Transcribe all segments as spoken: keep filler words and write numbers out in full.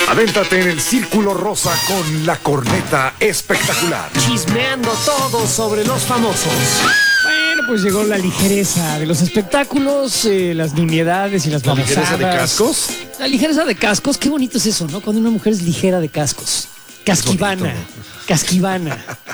Avéntate en el Círculo Rosa con la corneta espectacular. Chismeando todo sobre los famosos. Bueno, pues llegó la ligereza de los espectáculos, eh, las nimiedades y las ¿La babosadas. ligereza de cascos? La ligereza de cascos, qué bonito es eso, ¿no? Cuando una mujer es ligera de cascos. Casquivana, bonito. casquivana.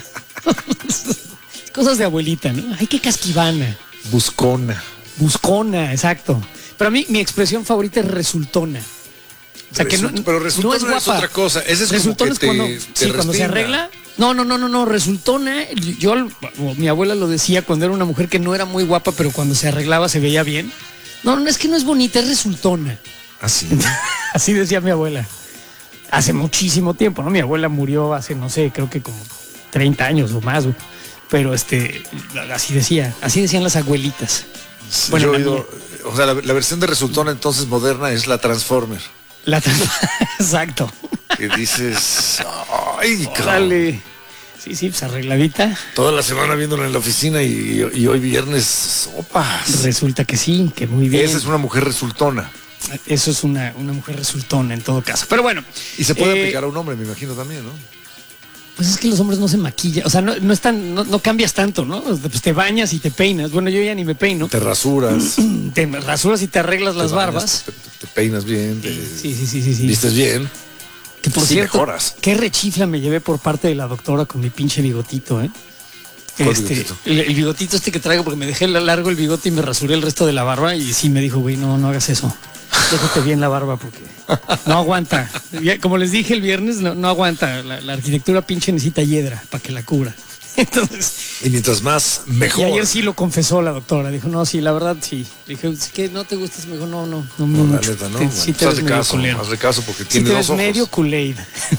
Cosas de abuelita, ¿no? Ay, qué casquivana. Buscona. Buscona, exacto. Pero a mí mi expresión favorita es resultona. O sea, que no, Result- pero resultona no es guapa. es otra cosa. Ese es como Resultona que es te- cuando, te sí, cuando se respinga. arregla. No, no, no, no, no, resultona. Yo, mi abuela lo decía cuando era una mujer que no era muy guapa, pero cuando se arreglaba se veía bien. No, no es que no es bonita, es resultona. Así. Así decía mi abuela. Hace muchísimo tiempo, ¿no? Mi abuela murió hace, no sé, creo que como treinta años o más, güey. Pero este, así decía, así decían las abuelitas. Bueno, Yo la he oído, o sea, la, la versión de resultona entonces moderna es la Transformer. La Exacto. Que dices, ay, cabrón. Dale. Sí, sí, pues arregladita. Toda la semana viéndola en la oficina y, y hoy viernes, sopas. Resulta que sí, que muy bien. Esa es una mujer resultona. Eso es una, una mujer resultona en todo caso. Pero bueno. Y se puede eh, aplicar a un hombre, me imagino también, ¿no? Pues es que los hombres no se maquillan. O sea, no, no, están, no, no cambias tanto, ¿no? Pues te bañas y te peinas. Bueno, yo ya ni me peino. Te rasuras. Te rasuras y te arreglas las te bañas, barbas. Te, te peinas bien. Te Sí, sí, sí, sí, sí. vistes bien. Que por sí cierto, mejoras. qué rechifla me llevé por parte de la doctora con mi pinche bigotito, ¿eh? ¿Cuál Este, bigotito? el, el bigotito este que traigo, porque me dejé largo el bigote y me rasuré el resto de la barba. Y sí me dijo, güey, no, no hagas eso. Déjate bien la barba porque no aguanta. Ya, como les dije el viernes, no, no aguanta. La, la arquitectura pinche necesita hiedra para que la cubra. Entonces, Y mientras más, y mejor. ayer sí lo confesó la doctora. Dijo, no, sí, la verdad sí. Le dije, ¿es que no te gustas? Me dijo, no, no, no, No, la mucho. neta, ¿no? Te- Bueno, sí pues te ves hazle medio caso, culero. hazle caso porque Sí tiene te dos ves ojos. medio Kool-Aid.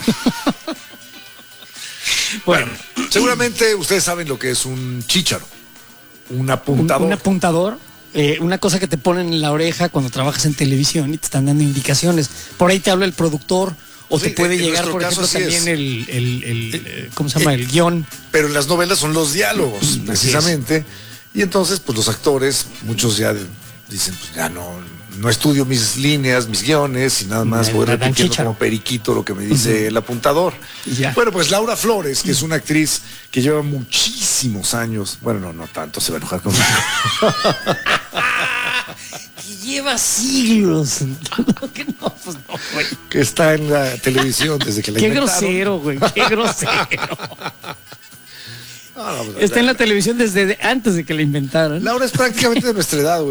Bueno, Seguramente ustedes saben lo que es un chícharo. Un un, apuntador. un apuntador, eh, una cosa que te ponen en la oreja cuando trabajas en televisión y te están dando indicaciones. Por ahí te habla el productor o Sí, te puede en llegar, nuestro por caso ejemplo, así también es. el, el, el, eh, ¿cómo se llama? El guión. Pero en las novelas son los diálogos, precisamente. Y entonces, pues los actores, muchos ya dicen, pues ya no, no estudio mis líneas, mis guiones, y nada más Me- voy me dan repitiendo chícharo. como periquito lo que me dice el apuntador. Y ya. Bueno, pues Laura Flores, que es una actriz que lleva muchísimos años, bueno, no, no tanto, se va a enojar conmigo. Que lleva siglos. Que no, pues no, güey. Que está en la televisión desde que la Qué inventaron. grosero, güey. Qué grosero. No, no, pues, Está en la televisión desde de- antes de que la inventaran. Laura es prácticamente de nuestra edad, güey.